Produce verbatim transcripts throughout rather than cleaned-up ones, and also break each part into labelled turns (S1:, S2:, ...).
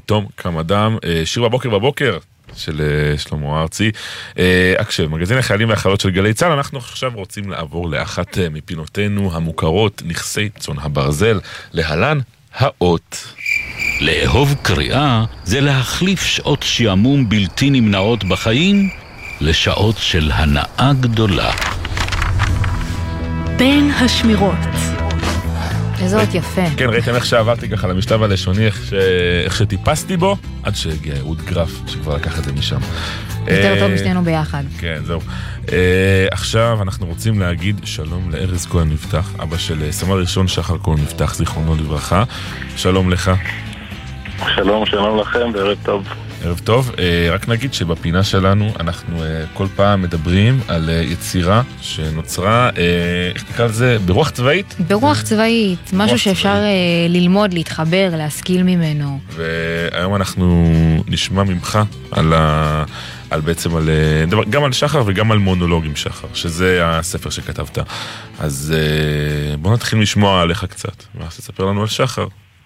S1: פתאום קם אדם, שיר בבוקר בבוקר של שלמה ארצי. אקשב, מגזין החיילים והחיילות של גלי צה"ל. אנחנו עכשיו רוצים לעבור לאחת מפינותינו המוכרות, נכסי צאן הברזל, להלן האות.
S2: לאהוב קריאה זה להחליף שעות שעמום בלתי נמנעות בחיים לשעות של הנאה גדולה.
S3: בין השמירות.
S4: איזה עוד יפה.
S1: כן, ראיתם איך שעברתי ככה למשלב הלשוני, איך, ש... איך שטיפסתי בו, עד שהגיע אהוד גרף, שכבר לקח את זה משם.
S4: יותר טוב משנינו ביחד.
S1: כן, זהו. עכשיו אנחנו רוצים להגיד שלום לארז כהן מבטח, אבא של סמל ראשון שחר כהן מבטח, זיכרונו לברכה. שלום לך.
S5: שלום, שלום לכם, וערב טוב.
S1: ערב טוב. רק נגיד שבפינה שלנו אנחנו כל פעם מדברים על יצירה שנוצרה, איך נקרא לזה, ברוח צבאית?
S4: ברוח צבאית, משהו שאפשר ללמוד, להתחבר, להשכיל ממנו.
S1: והיום אנחנו נשמע ממך על ה... על בעצם על... גם על שחר וגם על מונולוג עם שחר, שזה הספר שכתבת. אז בוא נתחיל לשמוע עליך קצת, ואז תספר לנו על שחר.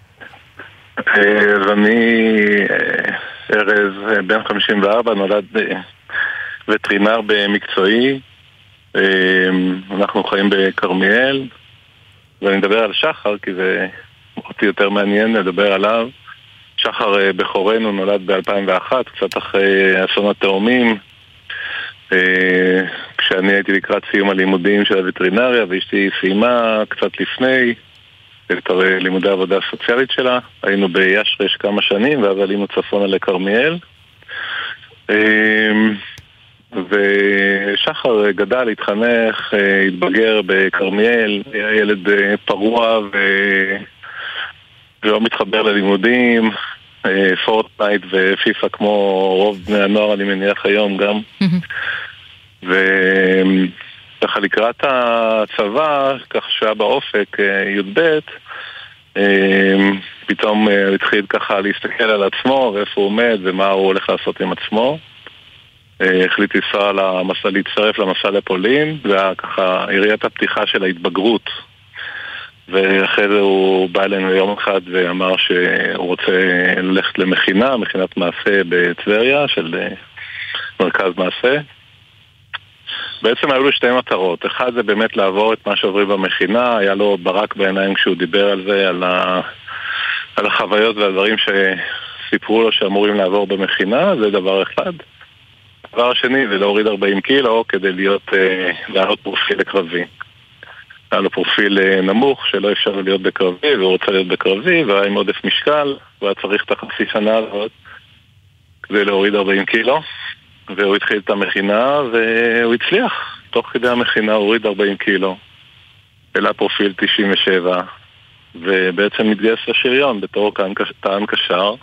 S5: אז אני ארז בן חמישים וארבע, נולד וטרינר במקצועי. אנחנו חיים בכרמיאל, ואני מדבר על שחר כי זה אותי יותר מעניין לדבר עליו. שחר בחורנו נולד ב-אלפיים ואחת, קצת אחרי אסון התאומים, כשאני הייתי לקראת סיום הלימודים של הווטרינריה, ואשתי סיימה קצת לפני את לימודי העבודה הסוציאלית שלה. היינו בישרש כמה שנים, ואז עלינו צפונה לכרמיאל. ושחר גדל, התחנך, התבגר בכרמיאל, היה ילד פרוע ו... ולא מתחבר ללימודים, פורטנייט ופיפה כמו רוב בני הנוער, אני מניח היום גם. וככה לקראת הצבא, כך שהיה באופק י"ב, פתאום הוא התחיל ככה להסתכל על עצמו ואיפה הוא עומד ומה הוא הולך לעשות עם עצמו. החליט לנסוע למסע, להצטרף למסע לפולין, והיה ככה עיריית הפתיחה של ההתבגרות. ואחרי זה הוא בא אלינו יום אחד ואמר שהוא רוצה ללכת למכינה, מכינת מעשה בטבריה של מרכז מעשה. בעצם היו לו שתי מטרות. אחד זה באמת לעבור את מה שעוברים במכינה, היה לו ברק בעיניים כשהוא דיבר על זה, על, ה... על החוויות והדברים שסיפרו לו שאמורים לעבור במכינה, זה דבר אחד. דבר השני זה להוריד ארבעים קילו כדי להיות, לעלות פרופיל לקרבי. היה לו פרופיל נמוך שלא אפשר להיות בקרבי, והוא רוצה להיות בקרבי, והיה עם עודף משקל, והיה צריך את החצי שנה הזאת כדי להוריד ארבעים קילו, והוא התחיל את המכינה, והוא הצליח. תוך כדי המכינה הוא הוריד ארבעים קילו, אלה פרופיל תשעים ושבע, ובעצם מתגייס לשריון בתור טען קשר,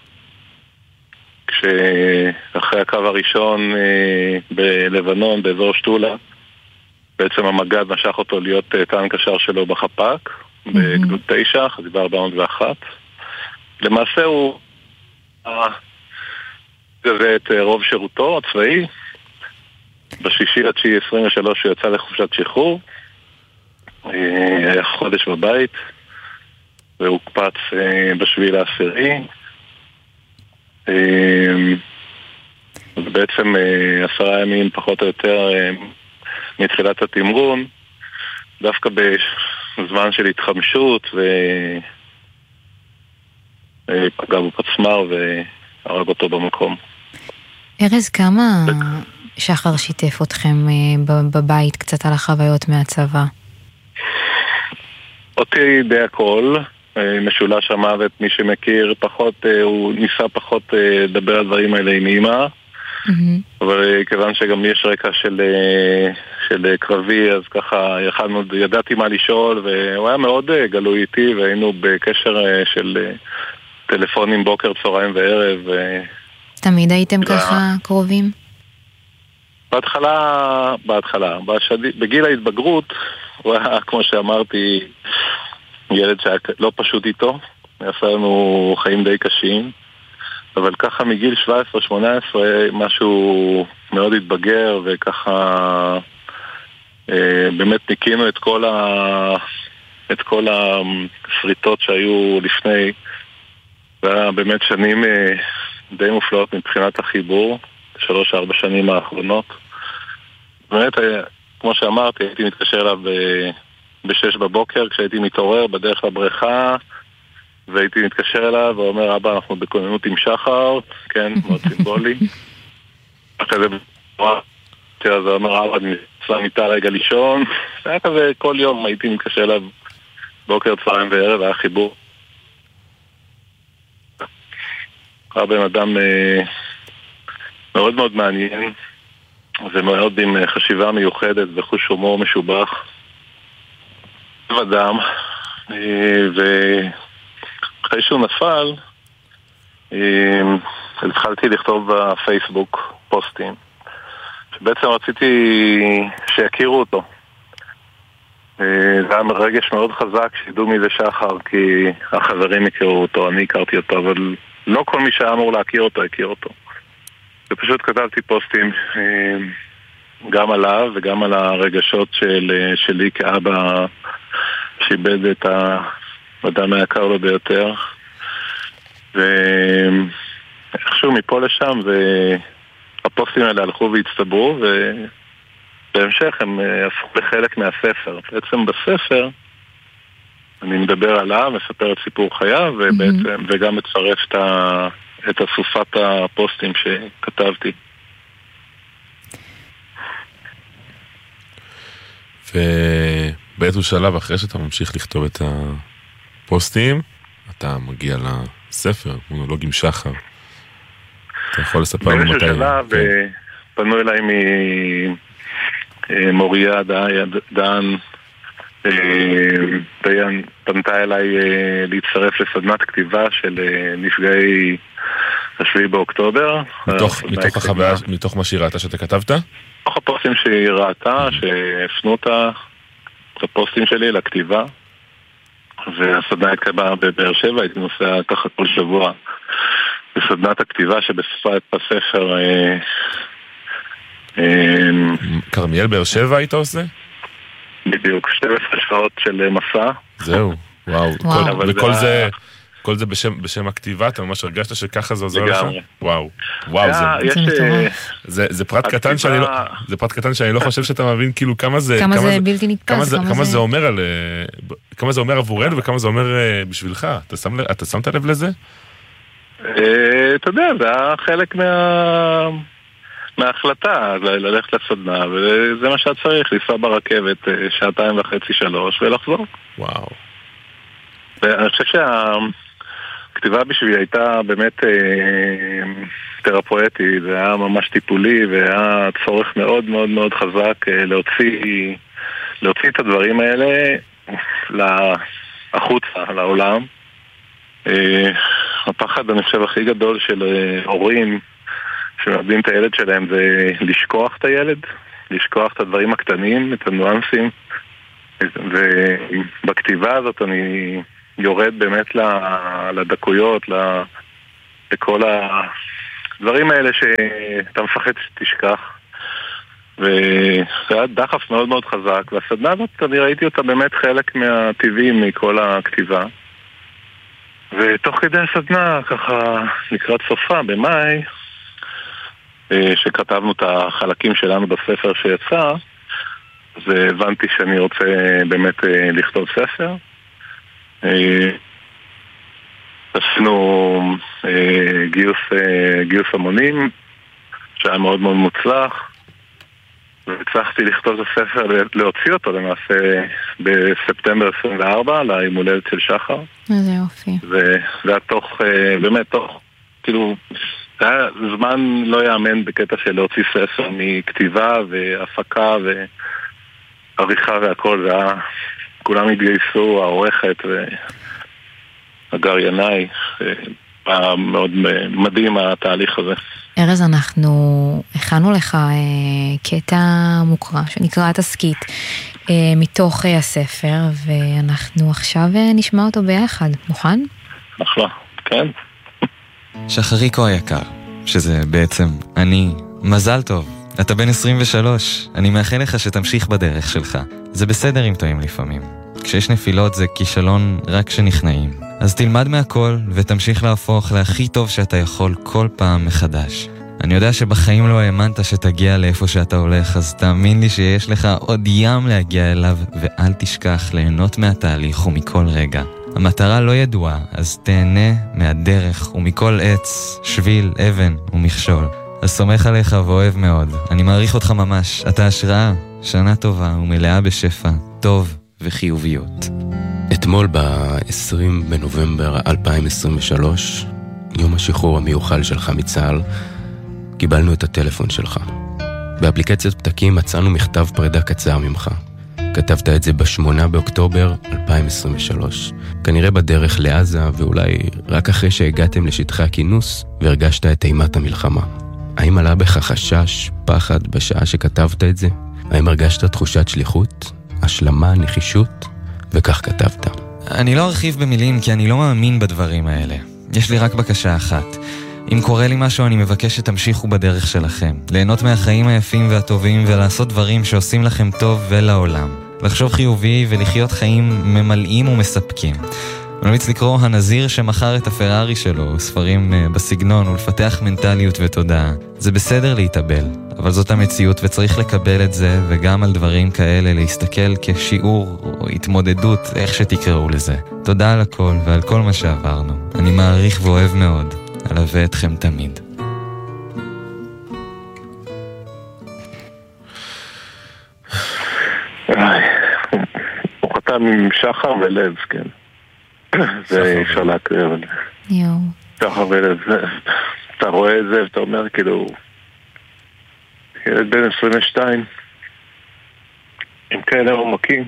S5: כשאחרי הקו הראשון בלבנון, באזור שטולה, בעצם המגד משך אותו להיות טען קשר שלו בחפ"ק, בגדוד תשע, חטיבה ארבע מאות ואחת. למעשה הוא גזה את רוב שירותו הצבאי. בשישי לתשיעי עשרים ושלוש הוא יצא לחופשת שחרור. היה חודש בבית, והוא קפץ בשביעי לעשירי. ובעצם עשרה ימים פחות או יותר מתחילת התמרון, דווקא בזמן של התחמשות, ופגע בו פצמר והרג אותו במקום.
S4: ארז, כמה שחר שיתף אתכם בבית קצת על החוויות מהצבא?
S5: אותי די הכל, משולש המוות, מי שמכיר פחות, הוא ניסה פחות לדבר על דברים האלה עם אמא, אבל כיוון שגם יש רקע של, של קרבי, אז ככה יכלנו, ידעתי מה לשאול, והוא היה מאוד גלוי איתי, והיינו בקשר של טלפונים בוקר, צהריים וערב.
S4: תמיד הייתם ככה קרובים?
S5: בהתחלה, בהתחלה, בשדי, בגיל ההתבגרות, הוא היה, כמו שאמרתי, ילד שהיה לא פשוט איתו, עשה לנו חיים די קשים, אבל ככה מגיל שבע עשרה שמונה עשרה משהו מאוד התבגר, וככה אה, באמת ניקינו את כל, ה, את כל הסריטות שהיו לפני, זה היה באמת שנים די מופלאות מבחינת החיבור, שלוש ארבע שנים האחרונות. באמת, כמו שאמרתי, הייתי מתקשר אליו בשש בבוקר, כשהייתי מתעורר בדרך לבריכה, והייתי מתקשר אליו ואומר, אבא, אנחנו בכוננות עם שחר, כן, מאוד סימבולי. אחרי זה זה אומר, אבא, אני נצא מיטה רגע לישון. זה היה כזה, כל יום הייתי מתקשר אליו בוקר, צהריים וערב, היה חיבור. היה בן אדם מאוד מאוד מעניין, ומאוד עם חשיבה מיוחדת וחוש הומור משובח. אדם, ואחרי שהוא נפל, התחלתי לכתוב בפייסבוק פוסטים, שבעצם רציתי שיכירו אותו. זה היה רגש מאוד חזק שידעו מי זה שחר, כי החברים הכירו אותו, אני הכרתי אותו, אבל לא כל מי שהיה אמור להכיר אותו, הכיר אותו. ופשוט כתבתי פוסטים גם עליו וגם על הרגשות של, שלי כאבא שאיבד את האדם היקר לו ביותר. ואיכשהו מפה לשם, והפוסטים האלה הלכו והצטברו, ובהמשך הם הפכו לחלק מהספר. בעצם בספר אני מדבר עליו, מספר את סיפור חייו, ובעצם, וגם מצרף את, ה, את אסופת הפוסטים שכתבתי.
S1: ובאיזשהו שלב אחרי שאתה ממשיך לכתוב את הפוסטים, אתה מגיע לספר, מונולוגים שחר. אתה יכול לספר לנו מתי...
S5: באיזשהו שלב פנו אליי ממוריה דן, דיין פנתה אליי להצטרף לסדנת כתיבה של נפגעי השביעי באוקטובר.
S1: מתוך, מתוך החוויה, מתוך מה שהיא ראתה שאתה כתבת?
S5: מתוך הפוסטים שהיא ראתה, שהפנו אותה, את הפוסטים שלי לכתיבה. והסדנה התקיימה בבאר שבע, הייתי נוסע ככה כל שבוע בסדנת הכתיבה שבסופה את הספר.
S1: כרמיאל באר שבע היית עושה?
S5: בדיוק, שתים עשרה שעות של מסע.
S1: זהו, וואו. וכל זה, כל זה בשם הכתיבה, אתה ממש הרגשת שככה זה עוזר לך? וואו, וואו, זה פרט קטן שאני לא, זה פרט קטן שאני לא חושב שאתה מבין כאילו כמה זה,
S4: כמה זה בלתי נתפס,
S1: כמה זה אומר על, כמה זה אומר עבורנו וכמה זה אומר בשבילך. אתה שמת לב לזה?
S5: אתה יודע, זה היה חלק מה... מההחלטה ללכת לסדנה, וזה מה שאת צריך, לנסוע ברכבת שעתיים וחצי שלוש ולחזור.
S1: וואו.
S5: ואני חושב שהכתיבה בשבילי הייתה באמת תרפואטית, זה היה ממש טיפולי, והיה צורך מאוד מאוד מאוד חזק להוציא, להוציא את הדברים האלה החוצה, לעולם. הפחד, אני חושב, הכי גדול של הורים שמאבדים את הילד שלהם זה לשכוח את הילד, לשכוח את הדברים הקטנים, את הניואנסים. ובכתיבה הזאת אני יורד באמת לדקויות, לכל הדברים האלה שאתה מפחד שתשכח. וזה היה דחף מאוד מאוד חזק, והסדנה הזאת אני ראיתי אותה באמת חלק מהטבעי מכל הכתיבה. ותוך כדי הסדנה, ככה לקראת סופה, במאי, שכתבנו את החלקים שלנו בספר שיצא, אז הבנתי שאני רוצה באמת לכתוב ספר. עשינו גיוס, גיוס המונים, שהיה מאוד מאוד מוצלח, והצלחתי לכתוב את הספר, להוציא אותו למעשה בספטמבר עשרים וארבע, ליום הולדת של שחר.
S4: איזה יופי.
S5: וזה היה תוך, באמת תוך, כאילו... זה היה זמן לא יאמן בקטע של להוציא ספר מכתיבה והפקה ועריכה והכל, זה היה, כולם התגייסו, העורכת והגר ינאי, היה מאוד מדהים התהליך הזה.
S4: ארז, אנחנו הכנו לך אה, קטע מוקרא שנקרא תסקית אה, מתוך אה, הספר, ואנחנו עכשיו אה, נשמע אותו ביחד. מוכן?
S5: אחלה, כן.
S3: שחריקו היקר, שזה בעצם אני, מזל טוב, אתה בן עשרים ושלוש, אני מאחל לך שתמשיך בדרך שלך. זה בסדר אם טועים לפעמים. כשיש נפילות זה כישלון רק שנכנעים. אז תלמד מהכל ותמשיך להפוך להכי טוב שאתה יכול כל פעם מחדש. אני יודע שבחיים לא האמנת שתגיע לאיפה שאתה הולך, אז תאמין לי שיש לך עוד ים להגיע אליו, ואל תשכח ליהנות מהתהליך ומכל רגע. המטרה לא ידועה, אז תהנה מהדרך ומכל עץ, שביל, אבן ומכשול. אז סומך עליך ואוהב מאוד. אני מעריך אותך ממש. אתה השראה, שנה טובה ומלאה בשפע, טוב וחיוביות.
S6: אתמול ב-עשרים בנובמבר אלפיים עשרים ושלוש, יום השחרור המיוחל שלך מצה"ל, קיבלנו את הטלפון שלך. באפליקציית פתקים מצאנו מכתב פרידה קצר ממך. כתבת את זה בשמונה באוקטובר אלפיים עשרים ושלוש. כנראה בדרך לעזה, ואולי רק אחרי שהגעתם לשטחי הכינוס והרגשת את אימת המלחמה. האם עלה בך חשש, פחד בשעה שכתבת את זה? האם הרגשת תחושת שליחות, השלמה, נחישות? וכך כתבת.
S3: אני לא ארחיב במילים כי אני לא מאמין בדברים האלה. יש לי רק בקשה אחת. אם קורה לי משהו אני מבקש שתמשיכו בדרך שלכם. ליהנות מהחיים היפים והטובים ולעשות דברים שעושים לכם טוב ולעולם. לחשוב חיובי ולחיות חיים ממלאים ומספקים. אני ממליץ לקרוא הנזיר שמכר את הפרארי שלו, ספרים בסגנון ולפתח מנטליות ותודעה. זה בסדר להתאבל, אבל זאת המציאות וצריך לקבל את זה, וגם על דברים כאלה להסתכל כשיעור או התמודדות, איך שתקראו לזה. תודה על הכל ועל כל מה שעברנו. אני מעריך ואוהב מאוד. אלווה אתכם תמיד.
S5: הוא חתם עם שחר ולב, כן. זה אפשר להקרב.
S4: יואו.
S5: שחר ולב, אתה רואה את זה ואתה אומר כאילו, ילד בן עשרים ושתיים, עם כאלה עומקים.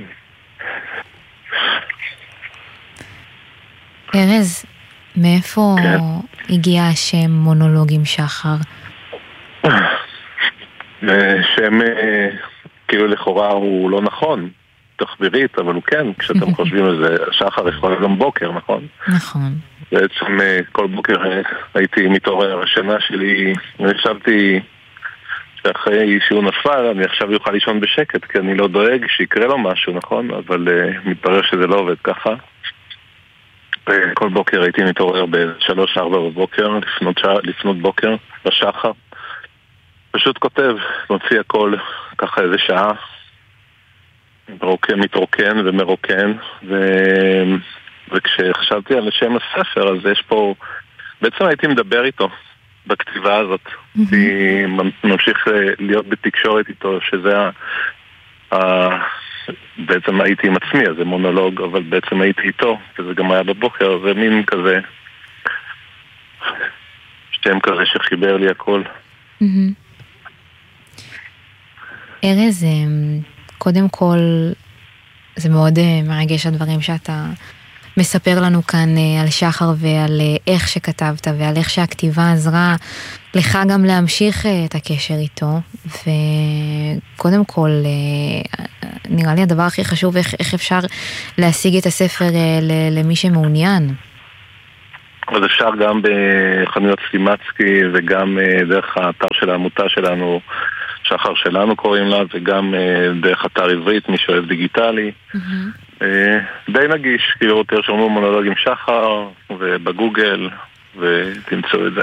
S4: ארז, מאיפה
S5: כן.
S4: הגיע השם מונולוג עם שחר?
S5: שם כאילו לכאורה הוא לא נכון, תחבירית, אבל הוא כן, כשאתם חושבים על זה, שחר יכול גם בוקר, נכון?
S4: נכון.
S5: בעצם כל בוקר הייתי מתעורר, השינה שלי, אני חשבתי שאחרי שהוא נפל, אני עכשיו יוכל לישון בשקט, כי אני לא דואג שיקרה לו משהו, נכון? אבל uh, מתברר שזה לא עובד ככה. כל בוקר הייתי מתעורר ב-שלוש ארבע בבוקר, לפנות, שע, לפנות בוקר, בשחר. פשוט כותב, מוציא הכל ככה איזה שעה, מרוקן, מתרוקן ומרוקן, ו... וכשחשבתי על שם הספר, אז יש פה, בעצם הייתי מדבר איתו בכתיבה הזאת. Mm-hmm. הייתי ממשיך להיות בתקשורת איתו, שזה ה... ה... בעצם הייתי עם עצמי, אז זה מונולוג, אבל בעצם הייתי איתו, וזה גם היה בבוקר, זה מין כזה, שם כזה שחיבר לי הכל.
S4: Mm-hmm. ארז, קודם כל, זה מאוד מרגש הדברים שאתה מספר לנו כאן על שחר ועל איך שכתבת ועל איך שהכתיבה עזרה לך גם להמשיך את הקשר איתו. וקודם כל, נראה לי הדבר הכי חשוב, איך, איך אפשר להשיג את הספר למי שמעוניין.
S5: אז אפשר גם בחנויות סטימצקי וגם דרך האתר של העמותה שלנו, שחר שלנו קוראים לה, וגם דרך אתר עברית, מי שאוהב דיגיטלי. Mm-hmm. די נגיש, כאילו תרשמו מונולוג עם שחר ובגוגל ותמצאו את זה.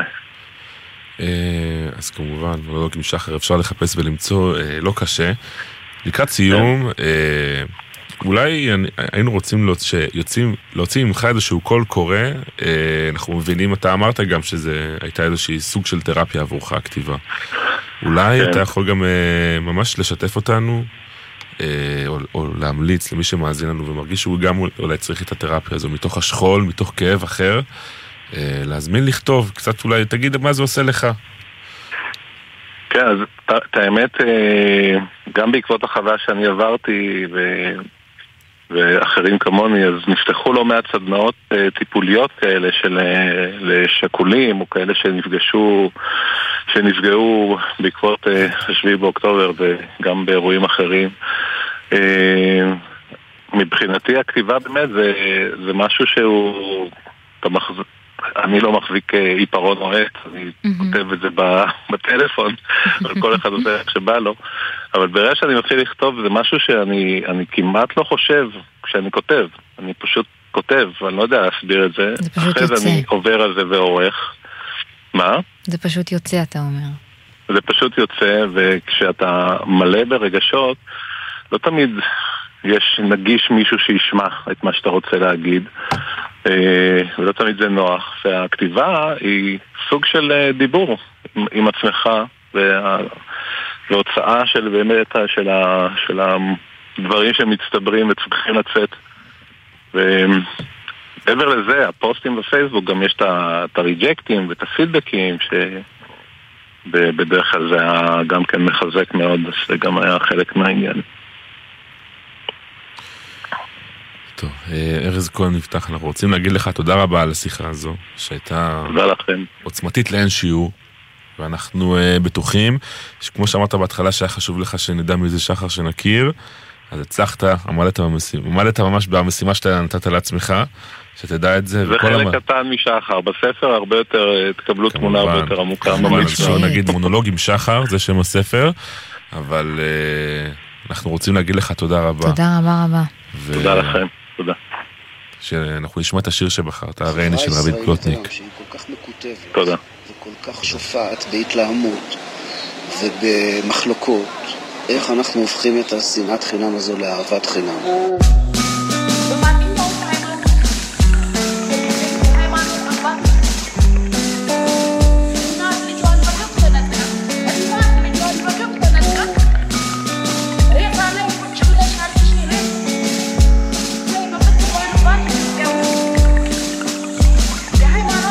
S1: אז כמובן, מונולוג עם שחר אפשר לחפש ולמצוא, לא קשה. לקראת סיום, אולי היינו רוצים שיוצאים, להוציא ממך איזשהו קול קורא. אנחנו מבינים, אתה אמרת גם שזה הייתה איזושהי סוג של תרפיה עבורך הכתיבה. אולי אתה יכול גם ממש לשתף אותנו, או, או להמליץ למי שמאזין לנו ומרגיש שהוא גם אולי צריך את התרפיה הזו, מתוך השכול, מתוך כאב אחר, להזמין לכתוב, קצת אולי תגיד מה זה עושה לך.
S5: כן, אז את האמת, גם בעקבות החוויה שאני עברתי ו... ואחרים כמוני, אז נפתחו לא מעט סדנאות טיפוליות כאלה של לשקולים, או כאלה שנפגשו, שנפגעו בעקבות השביעי באוקטובר וגם באירועים אחרים. מבחינתי הכתיבה באמת זה, זה משהו שהוא, אני לא מחזיק עיפרון או עט, אני mm-hmm. כותב את זה בטלפון, אבל כל אחד עושה איך שבא לו. אבל ברגע שאני מתחיל לכתוב, זה משהו שאני אני כמעט לא חושב כשאני כותב. אני פשוט כותב, אני לא יודע להסביר את זה.
S4: זה פשוט
S5: אחרי
S4: יוצא.
S5: זה אני עובר על זה ועורך. מה?
S4: זה פשוט יוצא, אתה אומר.
S5: זה פשוט יוצא, וכשאתה מלא ברגשות, לא תמיד יש נגיש מישהו שישמע את מה שאתה רוצה להגיד, ולא תמיד זה נוח. והכתיבה היא סוג של דיבור עם, עם עצמך, וה, והוצאה של באמת של, ה, של הדברים שמצטברים וצריכים לצאת. ומעבר לזה, הפוסטים בפייסבוק, גם יש את הריג'קטים ואת הפידבקים, שבדרך כלל זה היה גם כן מחזק מאוד, זה גם היה חלק מהעניין.
S1: טוב, ארז כהן נפתח, אנחנו רוצים להגיד לך תודה רבה על השיחה הזו, שהייתה עוצמתית לאין שיעור, ואנחנו uh, בטוחים, שכמו שאמרת בהתחלה שהיה חשוב לך שנדע מי זה שחר שנכיר, אז הצלחת, עמדת, במשימה, עמדת ממש במשימה שאתה נתת לעצמך, שתדע את זה.
S5: זה חלק המ... קטן משחר, בספר הרבה יותר, תקבלו כמובן, תמונה הרבה יותר עמוקה.
S1: כמובן, אפשר נגיד מונולוג עם שחר, זה שם הספר, אבל uh, אנחנו רוצים להגיד לך תודה רבה.
S4: תודה רבה רבה.
S5: ו... תודה לכם. תודה.
S1: שאנחנו נשמע את השיר שבחרת, הריינה של רביד פלוטניק.
S7: שהיא כל כך מקוטבת.
S5: תודה.
S7: וכל כך שופעת בהתלהמות ובמחלוקות. איך אנחנו הופכים את השנאת חינם הזו לאהבת חינם.